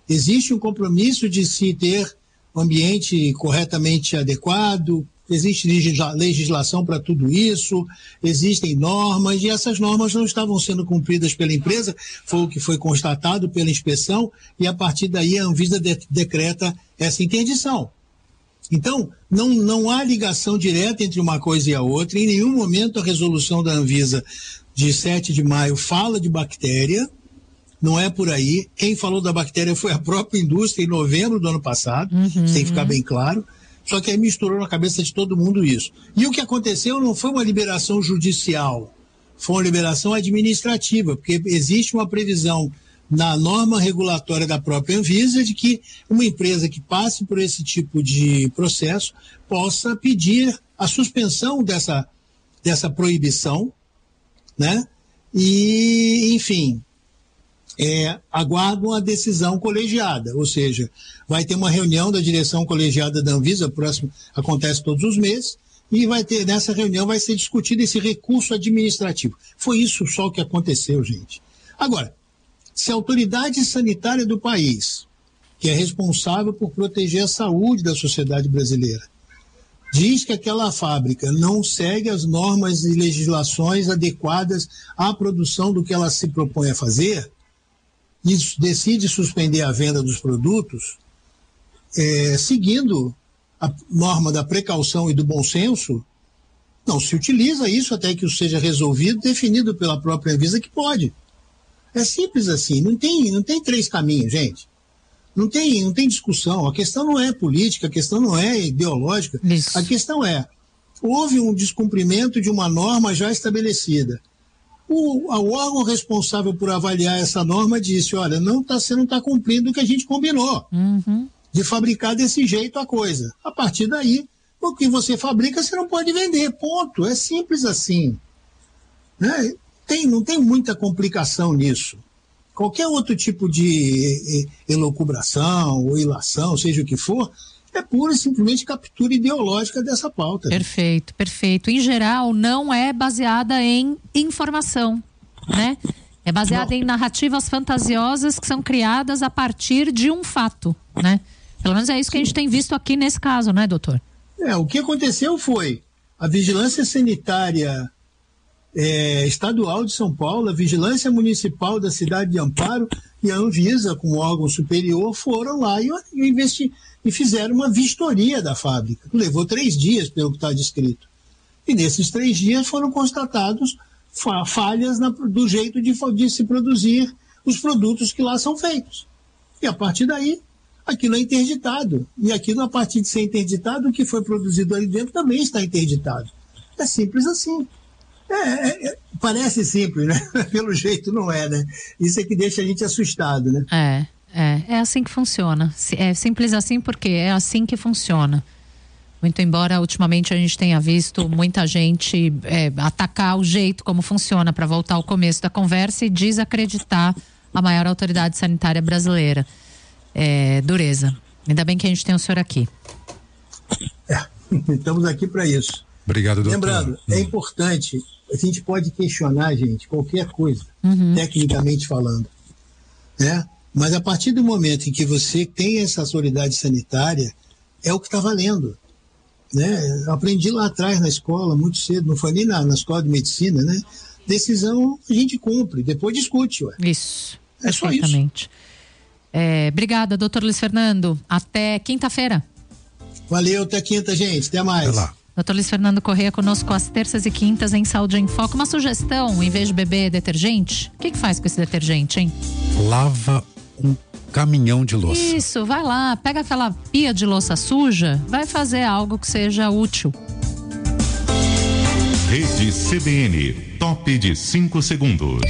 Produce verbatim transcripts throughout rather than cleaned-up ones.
existe um compromisso de se ter um ambiente corretamente adequado, existe legislação para tudo isso, existem normas, e essas normas não estavam sendo cumpridas pela empresa, foi o que foi constatado pela inspeção, e a partir daí a Anvisa de, decreta essa interdição. Então, não, não há ligação direta entre uma coisa e a outra, em nenhum momento a resolução da Anvisa de sete de maio fala de bactéria, não é por aí. Quem falou da bactéria foi a própria indústria em novembro do ano passado, uhum. Isso tem que ficar bem claro. Só que aí misturou na cabeça de todo mundo isso. E o que aconteceu não foi uma liberação judicial, foi uma liberação administrativa, porque existe uma previsão na norma regulatória da própria Anvisa de que uma empresa que passe por esse tipo de processo possa pedir a suspensão dessa, dessa proibição, né? E, enfim, é, aguardam a decisão colegiada, ou seja, vai ter uma reunião da direção colegiada da Anvisa, próximo, acontece todos os meses, e vai ter, nessa reunião vai ser discutido esse recurso administrativo. Foi isso só o que aconteceu, gente. Agora, se a autoridade sanitária do país, que é responsável por proteger a saúde da sociedade brasileira, diz que aquela fábrica não segue as normas e legislações adequadas à produção do que ela se propõe a fazer, e decide suspender a venda dos produtos, é, seguindo a norma da precaução e do bom senso, não se utiliza isso até que isso seja resolvido, definido pela própria Anvisa que pode. É simples assim, não tem, não tem três caminhos, gente. Não tem, não tem discussão. A questão não é política, a questão não é ideológica. Isso. A questão é, houve um descumprimento de uma norma já estabelecida. O, o órgão responsável por avaliar essa norma disse, olha, não tá, você não está cumprindo o que a gente combinou, uhum. de fabricar desse jeito a coisa. A partir daí, o que você fabrica, você não pode vender, ponto. É simples assim. Né? Tem, não tem muita complicação nisso. Qualquer outro tipo de elucubração ou ilação, seja o que for, é pura e simplesmente captura ideológica dessa pauta. Perfeito, perfeito. Em geral, não é baseada em informação, né? É baseada não. em narrativas fantasiosas que são criadas a partir de um fato, né? Pelo menos é isso que a gente tem visto aqui nesse caso, né, doutor? É, o que aconteceu foi a Vigilância Sanitária é, Estadual de São Paulo, a Vigilância Municipal da cidade de Amparo e a Anvisa, como órgão superior, foram lá e, e investigaram. E fizeram uma vistoria da fábrica. Levou três dias, pelo que está descrito. E nesses três dias foram constatados fa- falhas na, do jeito de, de se produzir os produtos que lá são feitos. E a partir daí, aquilo é interditado. E aquilo, a partir de ser interditado, o que foi produzido ali dentro também está interditado. É simples assim. É, é, é, parece simples, né? Pelo jeito não é, né? Isso é que deixa a gente assustado, né? É. É, é assim que funciona. É simples assim porque é assim que funciona. Muito embora ultimamente a gente tenha visto muita gente é, atacar o jeito como funciona para voltar ao começo da conversa e desacreditar a maior autoridade sanitária brasileira. É, dureza. Ainda bem que a gente tem o senhor aqui. É, estamos aqui para isso. Obrigado, doutor. Lembrando, hum. é importante, a gente pode questionar, gente, qualquer coisa, uhum. tecnicamente falando, né? Mas a partir do momento em que você tem essa autoridade sanitária, é o que está valendo. Né? Eu aprendi lá atrás na escola, muito cedo, não foi nem na, na escola de medicina, né? Decisão a gente cumpre, depois discute. Ué. Isso, é só isso. É, obrigada, doutor Luiz Fernando. Até quinta-feira. Valeu, até quinta, gente. Até mais. Até lá. doutor Luiz Fernando Correia conosco às terças e quintas em Saúde em Foco. Uma sugestão, em vez de beber detergente, o que, que faz com esse detergente, hein? Lava um caminhão de louça. Isso, vai lá, pega aquela pia de louça suja, vai fazer algo que seja útil. Rede C B N, top de cinco segundos.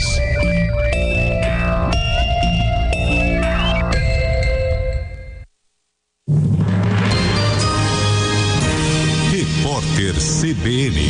Repórter C B N.